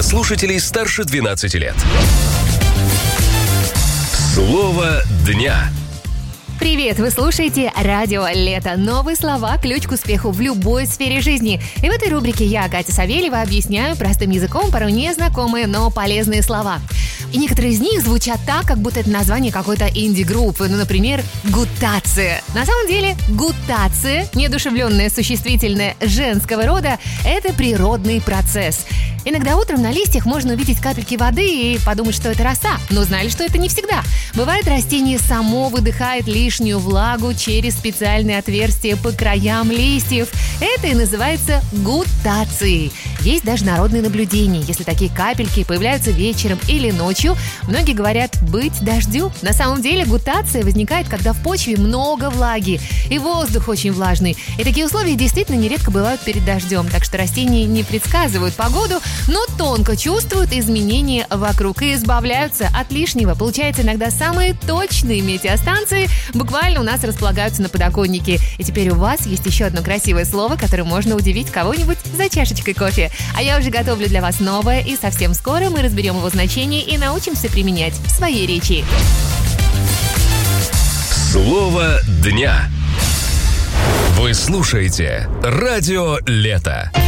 слушателей старше 12 лет. Слово дня. Привет! Вы слушаете «Радио Лето». Новые слова – ключ к успеху в любой сфере жизни. И в этой рубрике я, Катя Савельева, объясняю простым языком порой незнакомые, но полезные слова. И некоторые из них звучат так, как будто это название какой-то инди-группы. Ну, например, гутация. На самом деле, гутация, неодушевленное существительное женского рода, это природный процесс. Иногда утром на листьях можно увидеть капельки воды и подумать, что это роса. Но знали, что это не всегда. Бывает, растение само выдыхает лишнюю влагу через специальные отверстия по краям листьев. Это и называется гутацией. Есть даже народные наблюдения. Если такие капельки появляются вечером или ночью, многие говорят «быть дождю». На самом деле гутация возникает, когда в почве много влаги и воздух очень влажный. И такие условия действительно нередко бывают перед дождем. Так что растения не предсказывают погоду, но тонко чувствуют изменения вокруг и избавляются от лишнего. Получается, иногда самые точные метеостанции буквально у нас располагаются на подоконнике. И теперь у вас есть еще одно красивое слово, которое можно удивить кого-нибудь за чашечкой кофе. А я уже готовлю для вас новое, и совсем скоро мы разберем его значение и научимся применять в своей речи. Слово дня. Вы слушаете «Радио Лето».